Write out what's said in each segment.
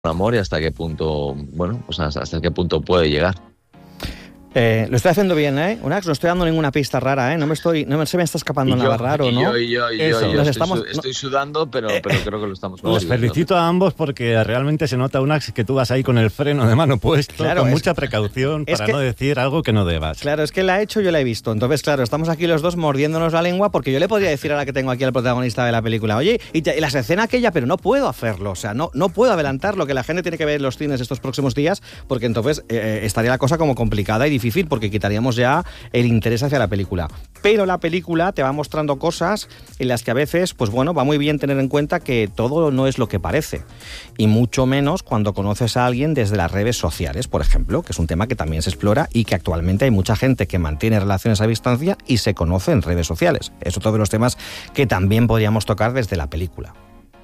amor y hasta qué punto, bueno, pues hasta qué punto puede llegar. Lo estoy haciendo bien, ¿eh? Unax, no estoy dando ninguna pista rara, ¿eh? No se me está escapando nada raro, ¿no? Yo estoy sudando, pero creo que lo estamos Os felicito a ambos porque realmente se nota, Unax, que tú vas ahí con el freno de mano puesto, claro, con mucha precaución para no decir algo que no debas. Claro, es que la ha hecho, yo la he visto. Entonces, claro, estamos aquí los dos mordiéndonos la lengua porque yo le podría decir ahora que tengo aquí al protagonista de la película, oye, y la escena aquella, pero no puedo hacerlo, o sea, no puedo adelantar lo que la gente tiene que ver en los cines estos próximos días porque entonces estaría la cosa como complicada y difícil porque quitaríamos ya el interés hacia la película. Pero la película te va mostrando cosas en las que a veces, pues bueno, va muy bien tener en cuenta que todo no es lo que parece. Y mucho menos cuando conoces a alguien desde las redes sociales, por ejemplo, que es un tema que también se explora y que actualmente hay mucha gente que mantiene relaciones a distancia y se conoce en redes sociales. Es otro de los temas que también podríamos tocar desde la película.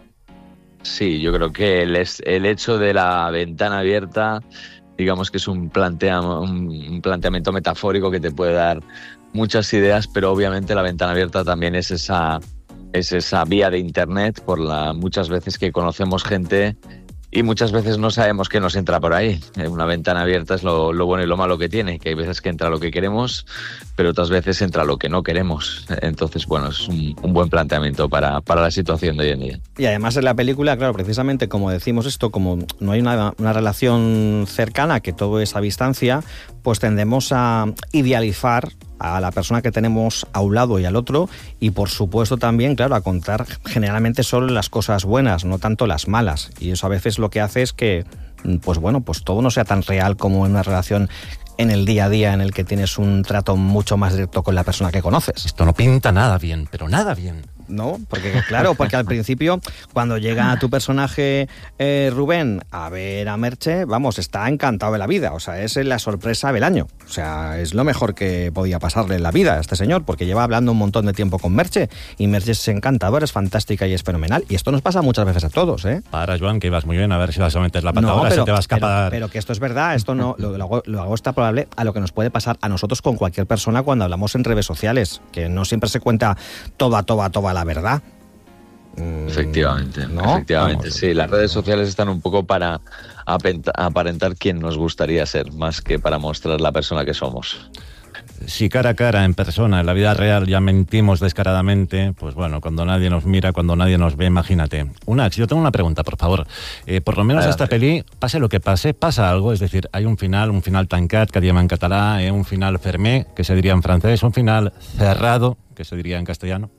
Sí, yo creo que el hecho de la ventana abierta, digamos que es un planteamiento metafórico que te puede dar muchas ideas, pero obviamente la ventana abierta también es esa vía de internet muchas veces que conocemos gente y muchas veces no sabemos qué nos entra por ahí. Una ventana abierta es lo bueno y lo malo que tiene, que hay veces que entra lo que queremos, pero otras veces entra lo que no queremos. Entonces, bueno, es un buen planteamiento para la situación de hoy en día. Y además en la película, claro, precisamente como decimos esto, como no hay una relación cercana, que todo es a distancia, pues tendemos a idealizar a la persona que tenemos a un lado y al otro y por supuesto también, claro, a contar generalmente solo las cosas buenas, no tanto las malas, y eso a veces lo que hace es que pues bueno, pues todo no sea tan real como en una relación en el día a día en el que tienes un trato mucho más directo con la persona que conoces. Esto no pinta nada bien, pero nada bien. No, porque claro, porque al principio cuando llega tu personaje Rubén a ver a Merche, vamos, está encantado de la vida, o sea, es la sorpresa del año, o sea, es lo mejor que podía pasarle en la vida a este señor, porque lleva hablando un montón de tiempo con Merche, y Merche es encantadora, es fantástica y es fenomenal, y esto nos pasa muchas veces a todos, ¿eh? Para, Joan, que ibas muy bien, a ver si vas a meter la pata ahora, se te va a escapar. Pero que esto es verdad, esto no lo hago está probable a lo que nos puede pasar a nosotros con cualquier persona cuando hablamos en redes sociales, que no siempre se cuenta toda la verdad. Efectivamente, ¿no? Efectivamente, sí, las redes sociales están un poco para aparentar quién nos gustaría ser, más que para mostrar la persona que somos. Si cara a cara, en persona, en la vida real ya mentimos descaradamente, pues bueno, cuando nadie nos mira, cuando nadie nos ve, imagínate. Unax, yo tengo una pregunta, por favor. Por lo menos esta peli, pase lo que pase, pasa algo, es decir, hay un final tancat, que diríem en català, un final fermé, que se diría en francés, un final cerrado, que se diría en castellano.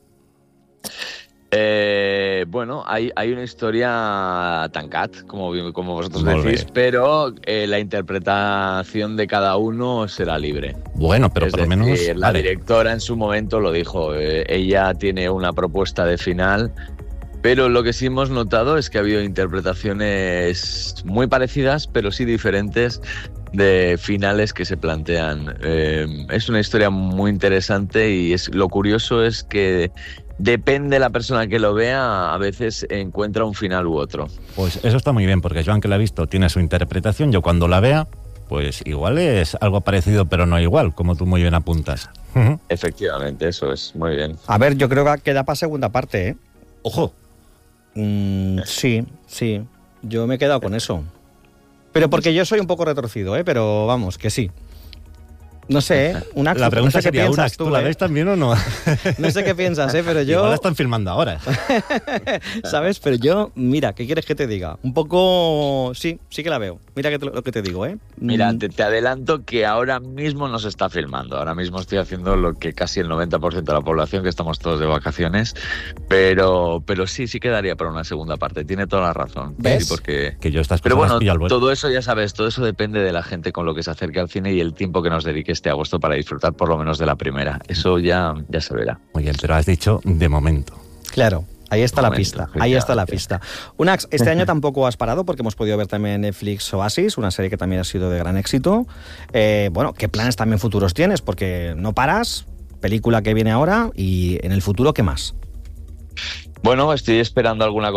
Bueno, hay una historia tancat, como vosotros decís, pero la interpretación de cada uno será libre. Bueno, pero por lo menos... La directora en su momento lo dijo, ella tiene una propuesta de final, pero lo que sí hemos notado es que ha habido interpretaciones muy parecidas, pero sí diferentes, de finales que se plantean. Es una historia muy interesante y lo curioso es que depende de la persona que lo vea, a veces encuentra un final u otro. Pues eso está muy bien, porque Joan, que la ha visto, tiene su interpretación. Yo cuando la vea, pues igual es algo parecido, pero no igual, como tú muy bien apuntas. Efectivamente, eso es, muy bien. A ver, yo creo que queda para segunda parte, ¿eh? ¡Ojo! Sí, yo me he quedado con eso. Pero porque yo soy un poco retorcido, pero vamos, que sí. No sé, Unax, la pregunta no sé sería, Unax, ¿tú la ves también o no? No sé qué piensas, pero yo... Igual la están filmando ahora. ¿Sabes? Pero yo, mira, ¿qué quieres que te diga? Un poco... Sí que la veo. Mira lo que te digo, ¿eh? Mira, te adelanto que ahora mismo no se está filmando. Ahora mismo estoy haciendo lo que casi el 90% de la población, que estamos todos de vacaciones, pero sí quedaría para una segunda parte. Tiene toda la razón. ¿Ves? Sí, porque... Que yo estas Pero cosas bueno, todo eso ya sabes, todo eso depende de la gente con lo que se acerque al cine y el tiempo que nos dedique este agosto para disfrutar por lo menos de la primera. Eso ya se verá. Muy bien, pero has dicho de momento. Claro. Ahí está la pista, ahí está la pista. Unax, este año tampoco has parado porque hemos podido ver también en Netflix Oasis, una serie que también ha sido de gran éxito. Bueno, ¿qué planes también futuros tienes? Porque no paras, película que viene ahora y en el futuro, ¿qué más? Bueno, estoy esperando alguna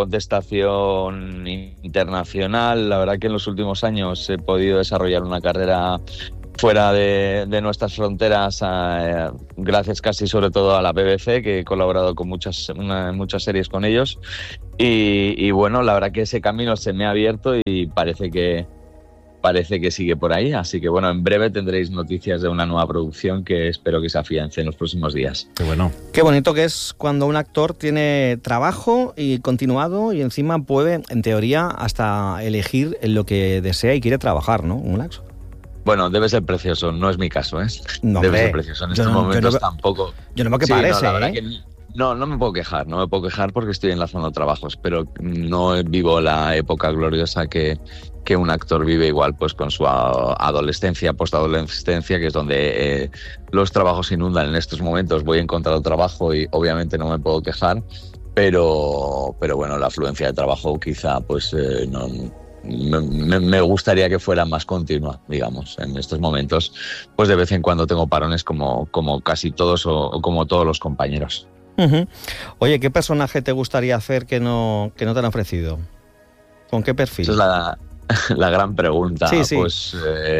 contestación internacional. La verdad que en los últimos años he podido desarrollar una carrera fuera de nuestras fronteras, gracias casi sobre todo a la BBC, que he colaborado con muchas series con ellos. Y bueno, la verdad que ese camino se me ha abierto y parece que sigue por ahí. Así que bueno, en breve tendréis noticias de una nueva producción que espero que se afiance en los próximos días. Qué bueno. Qué bonito que es cuando un actor tiene trabajo y continuado y encima puede, en teoría, hasta elegir en lo que desea y quiere trabajar, ¿no? Un actor. Bueno, debe ser precioso, no es mi caso, ¿eh? No, debe ser precioso. En estos momentos tampoco. Yo no veo que parece, no, la verdad que no me puedo quejar, porque estoy enlazando trabajos, pero no vivo la época gloriosa que un actor vive igual pues con su adolescencia, postadolescencia, que es donde los trabajos inundan en estos momentos. Voy a encontrar trabajo y obviamente no me puedo quejar, pero bueno, la afluencia de trabajo quizá pues no... Me gustaría que fuera más continua, digamos, en estos momentos. Pues de vez en cuando tengo parones como casi todos o como todos los compañeros. Uh-huh. Oye, ¿qué personaje te gustaría hacer que no te han ofrecido? ¿Con qué perfil? Esa es la gran pregunta. Sí. Pues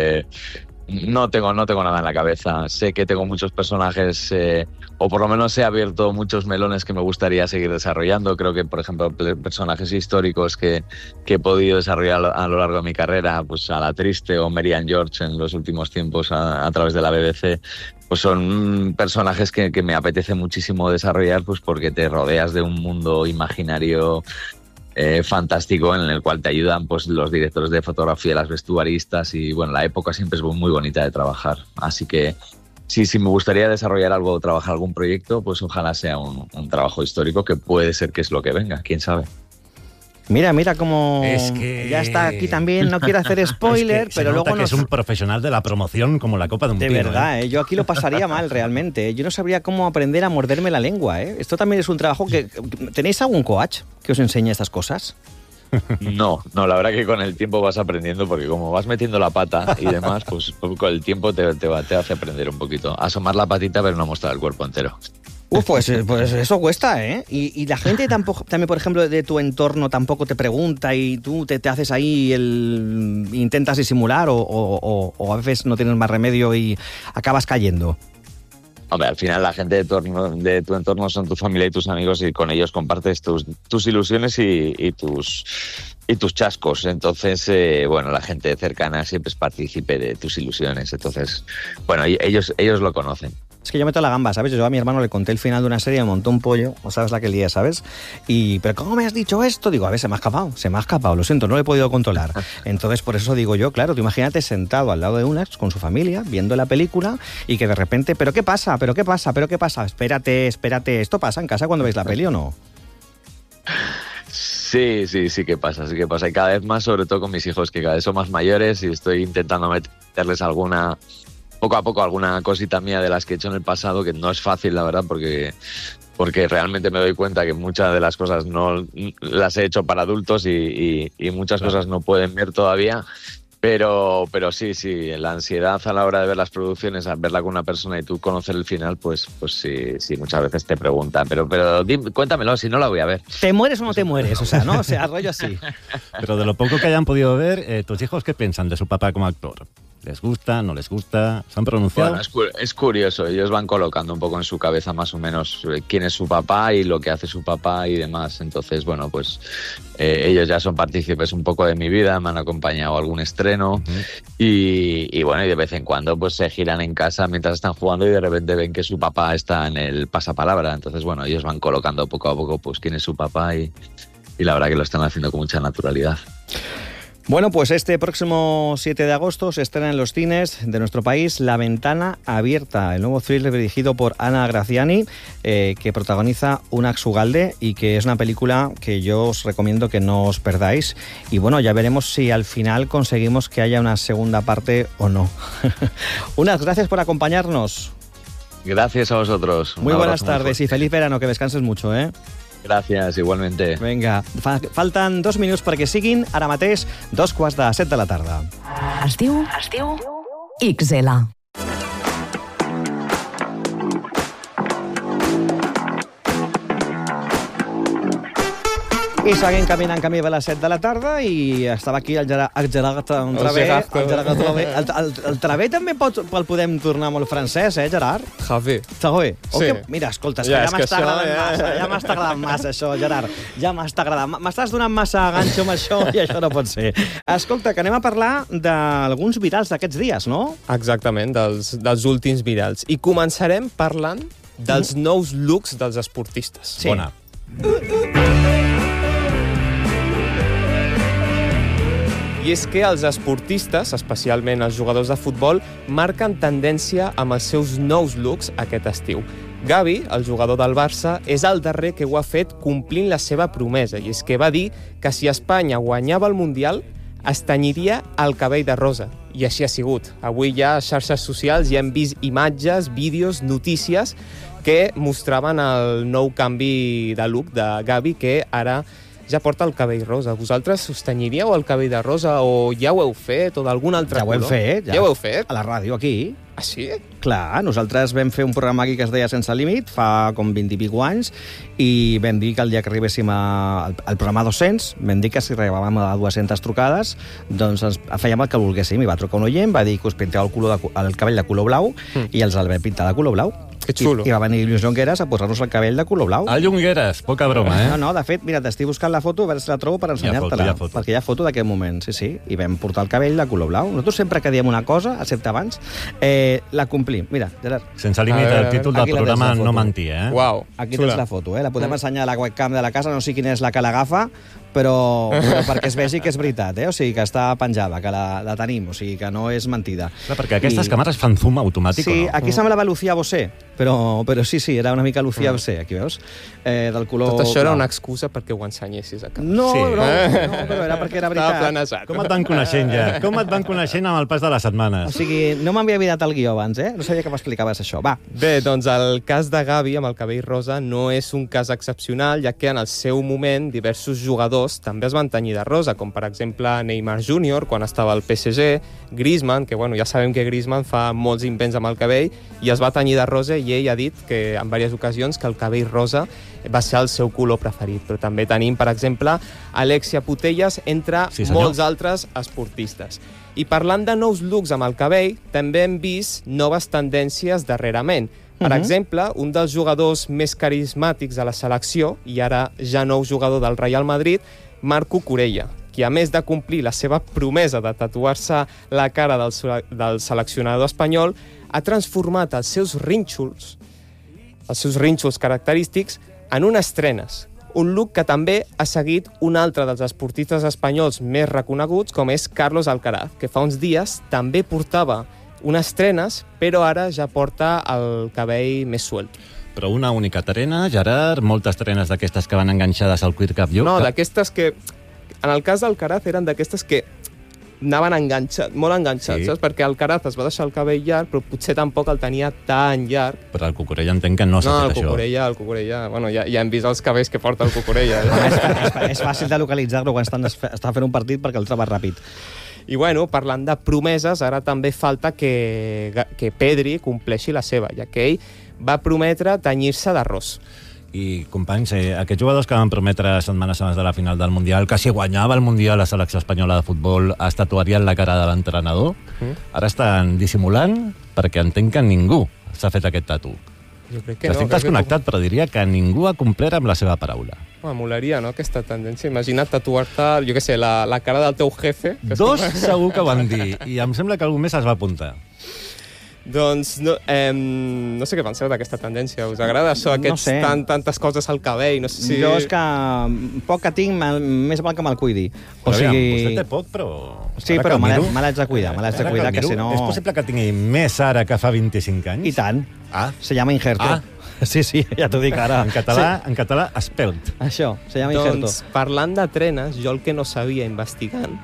no tengo nada en la cabeza. Sé que tengo muchos personajes, o por lo menos he abierto muchos melones que me gustaría seguir desarrollando. Creo que, por ejemplo, personajes históricos que he podido desarrollar a lo largo de mi carrera, pues a la Triste o Mary Ann George en los últimos tiempos a través de la BBC, pues son personajes que me apetece muchísimo desarrollar, pues porque te rodeas de un mundo imaginario fantástico en el cual te ayudan pues los directores de fotografía, las vestuaristas, y bueno, la época siempre es muy bonita de trabajar. Así que sí, me gustaría desarrollar algo, trabajar algún proyecto, pues ojalá sea un trabajo histórico, que puede ser que es lo que venga, quién sabe. Mira cómo ya está aquí también, no quiero hacer spoiler, pero luego es un profesional de la promoción como la copa de un pino. De verdad, yo aquí lo pasaría mal realmente. Yo no sabría cómo aprender a morderme la lengua. Esto también es un trabajo que... ¿Tenéis algún coach que os enseñe estas cosas? No, la verdad que con el tiempo vas aprendiendo, porque como vas metiendo la pata y demás, pues con el tiempo te hace aprender un poquito. Asomar la patita pero no mostrar el cuerpo entero. Pues eso cuesta, ¿eh? Y la gente también, por ejemplo, de tu entorno tampoco te pregunta y tú te haces ahí intentas disimular o a veces no tienes más remedio y acabas cayendo. Hombre, al final la gente de tu entorno son tu familia y tus amigos, y con ellos compartes tus ilusiones y tus chascos. Entonces, bueno, la gente cercana siempre es partícipe de tus ilusiones. Entonces, bueno, ellos lo conocen. Es que yo meto la gamba, ¿sabes? Yo a mi hermano le conté el final de una serie, me montó un pollo, o sabes la que lié, ¿sabes? Pero ¿cómo me has dicho esto? Digo, a ver, se me ha escapado, lo siento, no lo he podido controlar. Entonces, por eso digo yo, claro, tú imagínate sentado al lado de un ex con su familia, viendo la película, y que de repente, ¿pero qué pasa? Espérate, ¿esto pasa en casa cuando veis la peli o no? Sí que pasa. Y cada vez más, sobre todo con mis hijos, que cada vez son más mayores, y estoy intentando meterles poco a poco alguna cosita mía de las que he hecho en el pasado, que no es fácil, la verdad, porque realmente me doy cuenta que muchas de las cosas no las he hecho para adultos y muchas cosas no pueden ver todavía. Pero sí, la ansiedad a la hora de ver las producciones, al verla con una persona y tú conocer el final, pues sí, muchas veces te preguntan, pero cuéntamelo, si no la voy a ver. ¿Te mueres o no te mueres? O sea, ¿no? O sea, rollo así. Pero de lo poco que hayan podido ver, ¿tus hijos qué piensan de su papá como actor? ¿Les gusta? ¿No les gusta? ¿Se han pronunciado? Bueno, es curioso. Ellos van colocando un poco en su cabeza más o menos quién es su papá y lo que hace su papá y demás. Entonces, bueno, pues ellos ya son partícipes un poco de mi vida, me han acompañado a algún estreno. Uh-huh. y bueno, y de vez en cuando pues se giran en casa mientras están jugando y de repente ven que su papá está en el pasapalabra. Entonces, bueno, ellos van colocando poco a poco pues quién es su papá y la verdad que lo están haciendo con mucha naturalidad. Bueno, pues este próximo 7 de agosto se estrena en los cines de nuestro país La Ventana Abierta, el nuevo thriller dirigido por Ana Graziani, que protagoniza Unax Ugalde y que es una película que yo os recomiendo que no os perdáis. Y bueno, ya veremos si al final conseguimos que haya una segunda parte o no. Unax, gracias por acompañarnos. Gracias a vosotros. Muy buenas tardes y feliz verano, que descanses mucho, ¿eh? Gràcies, igualmente. Vinga, falten 2 minuts perquè siguin ara mateix 2:15 de la tarda. Es diu XL. I seguim caminant camí de les 7 de la tarda i estava aquí el Gerard Travé. El Travé també el podem tornar molt francès, Gerard? Javé. Travé. Sí. Mira, escolta, ja m'està agradant massa, això, Gerard. Ja m'està agradant. M'estàs donant massa ganxo amb això i això no pot ser. Escolta, que anem a parlar d'alguns virals d'aquests dies, no? Exactament, dels últims virals. I començarem parlant dels nous looks dels esportistes. Sí. Bona. I és que els esportistes, especialment els jugadors de futbol, marquen tendència amb els seus nous looks aquest estiu. Gavi, el jugador del Barça, és el darrer que ho ha fet complint la seva promesa, i és que va dir que si Espanya guanyava el Mundial, es tenyiria el cabell de rosa. I així ha sigut. Avui ja a xarxes socials ja hem vist imatges, vídeos, notícies que mostraven el nou canvi de look de Gavi, que ara ja porta el cabell rosa. Vosaltres us tenyiríeu el cabell de rosa o ja ho heu fet o d'algun altre color? Ja ho hem fet. Ja ho heu fet? A la ràdio, aquí. Ah, sí? Clar, nosaltres vam fer un programa aquí que es deia Sense Límit, fa com 20 i pico anys, i vam dir que el dia que arribéssim al programa 200, vam dir que si arribàvem a 200 trucades, doncs fèiem el que volguéssim. I va trucar un oient, va dir que us pinteu el cabell de color blau, i els el vam pintar de color blau. Que xulo. I va venir Lluís Llongueras a posar-nos el cabell de color blau. A Llongueras, poca broma, No, de fet, mira, t'estic buscant la foto, a veure si la trobo per ensenyar-te-la. Perquè hi ha foto d'aquest moment, sí. I vam portar el cabell de color blau. Nosaltres sempre que diem una cosa, excepte abans, la complim. Mira, Gerard. Sense límit, el títol del programa no mentia, Uau, aquí tens la foto, la podem ensenyar a la webcam de la casa, no sé quina és la que l'agafa, però perquè es vegi que és veritat, o sigui, que està penjada, que la tenim, o sigui, que no és mentida. Clar, perquè aquestes càmeres fan zoom automàtic, sí, o no? aquí semblava Lucía Bosé, però sí, era una mica Lucía Bosé, aquí veus? Del color... Tot això era una excusa perquè ho ensenyessis a cap. No, Sí. no, però era perquè era Estava veritat. planejat. Com et van coneixent ja? Com et van coneixent amb el pas de les setmanes? O sigui, no m'havia mirat el guió abans, No sabia que m'explicaves això. Va. Bé, doncs el cas de Gavi amb el cabell rosa no és un cas excepcional, ja que en el seu moment diversos jugadors també es van tenyir de rosa, com per exemple Neymar Jr. quan estava al PSG, Griezmann, que ja sabem que Griezmann fa molts invents amb el cabell, i es va tenyir de rosa, i ell ha dit que en diverses ocasions que el cabell rosa va ser el seu color preferit. Però també tenim, per exemple, Alexia Putellas, entre molts altres esportistes. I parlant de nous looks amb el cabell, també hem vist noves tendències darrerament. Per exemple, un dels jugadors més carismàtics de la selecció, i ara ja nou jugador del Real Madrid, Marc Cucurella, qui a més de complir la seva promesa de tatuar-se la cara del seleccionador espanyol, ha transformat els seus rínxols característics en unes trenes. Un look que també ha seguit un altre dels esportistes espanyols més reconeguts, com és Carlos Alcaraz, que fa uns dies també portava unes trenes, però ara ja porta el cabell més suelt. Però una única trena, Gerard, moltes trenes d'aquestes que van enganxades al cuir cabelluc. No, d'aquestes que... En el cas d'Alcaraz eren d'aquestes que anaven molt enganxats, Sí. saps? Perquè Alcaraz es va deixar el cabell llarg, però potser tampoc el tenia tan llarg. Però el Cucurella entenc que no s'ha fet això. El Cucurella... Bueno, ja hem vist els cabells que porta el Cucurella. És fàcil de localitzar-lo quan està fent un partit perquè el troba ràpid. I parlant de promeses, ara també falta que Pedri compleixi la seva, ja que ell va prometre tenyir-se d'arròs. I, companys, aquests jugadors que van prometre setmanes abans de la final del Mundial que si guanyava el Mundial la selecció espanyola de futbol es tatuarien la cara de l'entrenador, ara estan dissimulant perquè entenc que ningú s'ha fet aquest tatu. Jo crec que Estic desconnectat, però diria que ningú ha complert amb la seva paraula. Molaria, no?, aquesta tendència. Imagina't tatuar-te, jo què sé, la cara del teu jefe. Dos segur que ho van dir, i em sembla que algú més es va apuntar. Doncs no sé què penseu d'aquesta tendència. Us agrada això, tantes coses al cabell? No sé si... Jo és que poc que tinc, més val que me'l cuidi. Vostè té poc, però... Sí, però me l'haig de cuidar, que si no... És possible que tingui més ara que fa 25 anys? I tant. Se llama injerto. Sí, ja t'ho dic ara. En català, espelt. Això, se llama injerto. Doncs, parlant de trenes, jo el que no sabia investigant,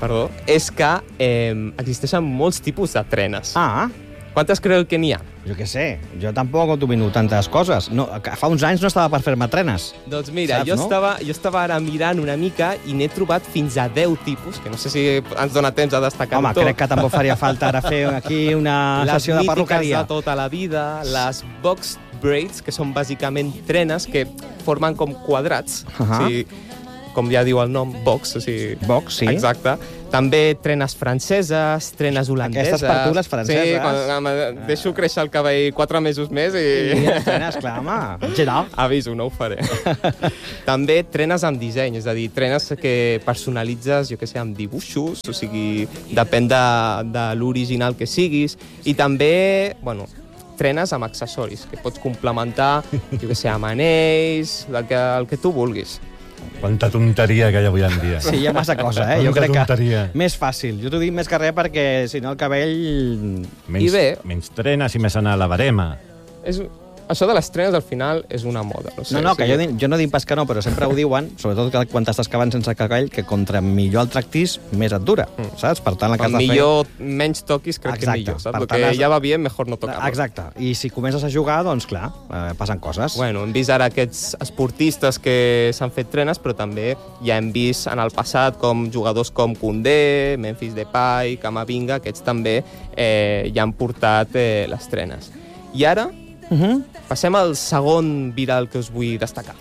és que existeixen molts tipus de trenes. Quantes creu que n'hi ha? Jo què sé, jo tampoc domino tantes coses. No, fa uns anys no estava per fer-me trenes. Doncs mira, jo estava ara mirant una mica i n'he trobat fins a 10 tipus, que no sé si ens dona temps a destacar tot. Crec que tampoc faria falta ara fer aquí una sessió de perruqueria. Les mítiques de tota la vida, les box braids, que són bàsicament trenes que formen com quadrats. com ja diu el nom, box, o sigui... Box, sí. Exacte. També trenes franceses, trenes holandeses... Aquestes per tu, les franceses. Sí, quan deixo créixer el cabell 4 mesos més i... I les trenes, clar, home. Gerard. Aviso, no ho faré. També trenes amb disseny, és a dir, trenes que personalitzes, jo què sé, amb dibuixos, o sigui, depèn de l'original que siguis, i també, bueno, trenes amb accessoris, que pots complementar, jo què sé, amb anells, el que tu vulguis. Quanta tonteria que hi ha avui en dia. Sí, hi ha massa cosa, eh? Jo Quanta crec que tonteria. més fàcil. Jo t'ho dic més que res perquè, si no, el cabell... Menys, I bé. menys trenes i més anar a la barema. Això de les trenes, al final, és una moda. No, sé, No, que jo no dic pas que no, però sempre ho diuen, sobretot que quan t'estàs cavant sense cabell, que contra millor el tractis, més et dura, saps? Per tant, el que has de fer... millor menys toquis, crec que millor, saps? El que ja va bé, mejor no tocar-lo. Exacte. I si comences a jugar, doncs clar, passen coses. Bueno, hem vist ara aquests esportistes que s'han fet trenes, però també ja hem vist en el passat com jugadors com Koundé, Memphis Depay, Camavinga, aquests també ja han portat les trenes. I ara passem al segon viral que us vull destacar.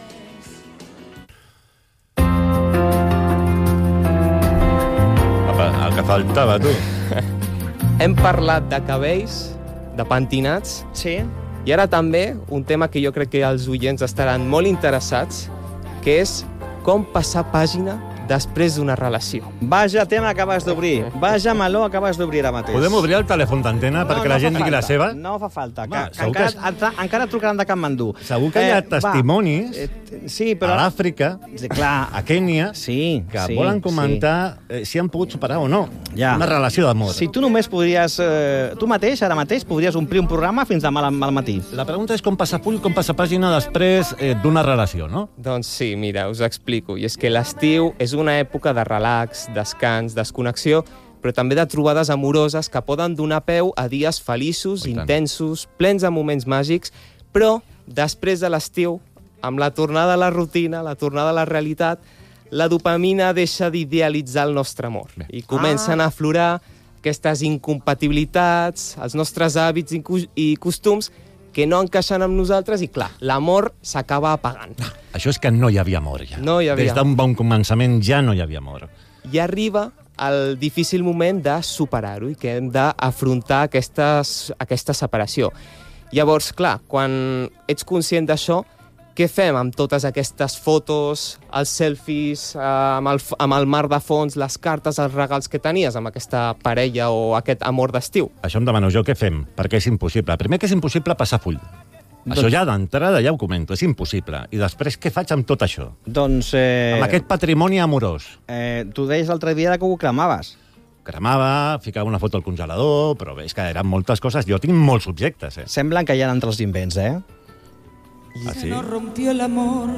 Apa, el que faltava, tu. Hem parlat de cabells, de pentinats, Sí. i ara també un tema que jo crec que els oients estaran molt interessats, que és com passar pàgina després d'una relació. Vaja tema acabes d'obrir. Vaja meló acabes d'obrir ara mateix. Podem obrir el telèfon d'antena perquè la gent digui la seva? No fa falta. Home, Que segur encara trucaran de Katmandú. Segur que hi ha testimonis sí, però... a l'Àfrica, Clar. a Kènia, Sí, que sí, volen comentar si han pogut superar o no Ja. una relació d'amor. Si tu només podries... tu mateix, ara mateix, podries omplir un programa fins demà al matí. La pregunta és com passar full, com passar pàgina després d'una relació, no? Doncs sí, mira, us explico. I és que l'estiu és una època de relax, descans, desconnexió, però també de trobades amoroses que poden donar peu a dies feliços, I tant. intensos, plens de moments màgics, però després de l'estiu, amb la tornada a la rutina, la tornada a la realitat, la dopamina deixa d'idealitzar el nostre amor. Bé. I comencen a aflorar aquestes incompatibilitats, els nostres hàbits i costums que no encaixen amb nosaltres i, clar, l'amor s'acaba apagant. Això és que no hi havia amor, ja. No hi havia. Des d'un bon començament ja no hi havia amor. I arriba el difícil moment de superar-ho i que hem d'afrontar aquesta separació. Llavors, clar, quan ets conscient d'això, què fem amb totes aquestes fotos, els selfies, amb el mar de fons, les cartes, els regals que tenies amb aquesta parella o aquest amor d'estiu? Això em demaneu jo què fem, perquè és impossible. Primer que és impossible passar full. Això ja d'entrada ja ho comento, és impossible. I després què faig amb tot això? Doncs... Amb aquest patrimoni amorós. Tu deies l'altre dia que ho cremaves. Cremava, ficava una foto al congelador, però bé, és que eren moltes coses. Jo tinc molts objectes, Semblen que hi ha entre els invents, Ah, sí? Se nos rompió el amor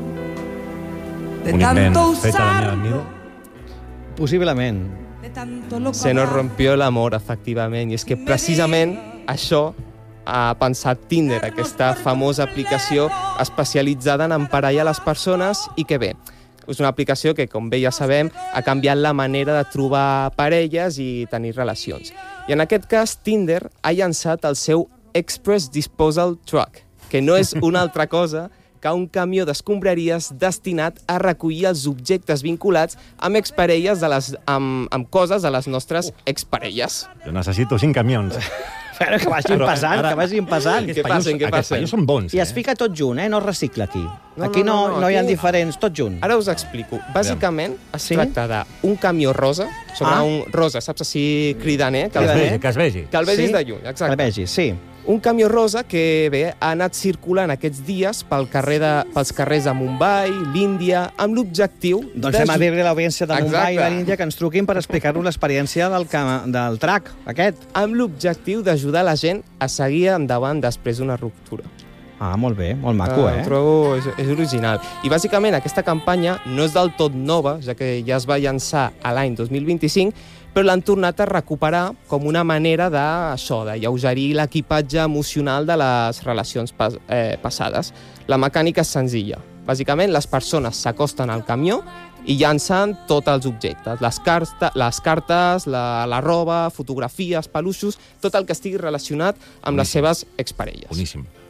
de Un invent tanto fet a la meva usarlo, mida. Possiblement. de tanto loco Se nos hablar. rompió l'amor, efectivament. I és que precisament això ha pensat Tinder, aquesta famosa aplicació especialitzada en emparellar les persones i que bé, és una aplicació que, com bé ja sabem, ha canviat la manera de trobar parelles i tenir relacions. I en aquest cas, Tinder ha llançat el seu Express Disposal Truck, que no és una altra cosa que un camió d'escombraries destinat a recollir els objectes vinculats amb exparelles amb coses de les nostres exparelles. Jo necessito 5 camions. Però que vagin passant, que vagin passant. Què passen, què Aquests passen? paios són bons, I es fica tot junt, no es recicla aquí. No, Aquí no hi ha aquí- diferents, tot junt. Ara us explico. Bàsicament es Sí? tracta d'un camió rosa, sobre un rosa, saps així cridaner? Que es vegi, que es vegi. Que el vegis Sí? de lluny, Que exacte. el vegis, sí. Un camió rosa que, bé, ha anat circulant aquests dies pels carrers de Mumbai, l'Índia, amb l'objectiu Doncs hem a dir-li a l'audiència de Mumbai i de Exacte. l'Índia que ens truquin per explicar-nos l'experiència del track, aquest. amb l'objectiu d'ajudar la gent a seguir endavant després d'una ruptura. Ah, molt bé, molt maco, Ho trobo, és original. I bàsicament aquesta campanya no és del tot nova, ja que ja es va llançar a l'any 2025, però l'han tornat a recuperar com una manera d'alleugerir l'equipatge emocional de les relacions passades. La mecànica és senzilla. Bàsicament, les persones s'acosten al camió i llancen tots els objectes, les cartes, la roba, fotografies, peluixos, tot el que estigui relacionat amb les seves exparelles. Boníssim.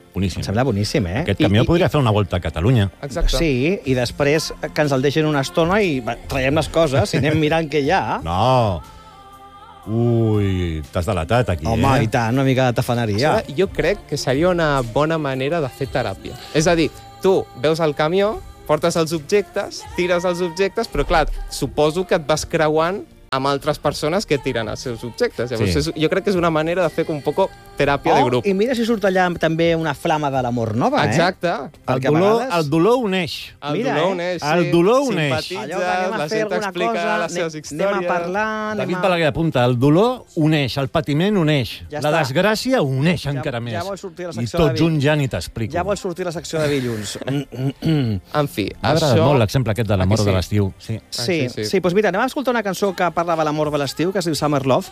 Boníssim. Em sembla boníssim, eh? Aquest camió podria fer una volta a Catalunya. Exacte. Sí, i després que ens el deixin una estona i traiem les coses i anem mirant què hi ha. No! Ui, t'has delatat aquí, Home, i tant, una mica de tafaneria. Jo crec que seria una bona manera de fer teràpia. És a dir, tu veus el camió, portes els objectes, tires els objectes, però clar, suposo que et vas creuant amb altres persones que tiren els seus objectes. Llavors, Sí. jo crec que és una manera de fer un poco teràpia de grup. I mira si surt allà també una flama de l'amor nova, Exacte. El Perquè a dolor, vegades- el dolor uneix. El Mira, dolor eh? uneix, El dolor uneix. Allò Simpatitzes, que anem a la fer gent alguna t'explica cosa, les seves històries. anem a parlar... David Balaguer apunta, el dolor uneix, el patiment uneix, Ja la està. desgràcia uneix encara ja més. vol sortir la I secció tot de junt ja ni t'explico. Ja vol sortir la secció de dilluns. En fi, M'ha agradat això... molt l'exemple aquest de l'amor Ah, que sí? de l'estiu. Sí. Sí, doncs mira, anem a escoltar una cançó que parlava l'amor de l'estiu, que es diu Summer Love.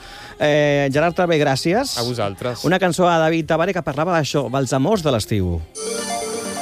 Gerard Travé, gràcies. A vosaltres. Una cançó a David Tabaré que parlava d'això, dels amors de l'estiu.